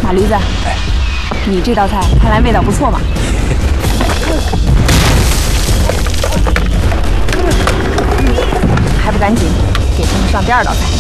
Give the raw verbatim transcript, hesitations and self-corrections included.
大驴子，哎，你这道菜看来味道不错嘛。还不赶紧给他们上第二道菜？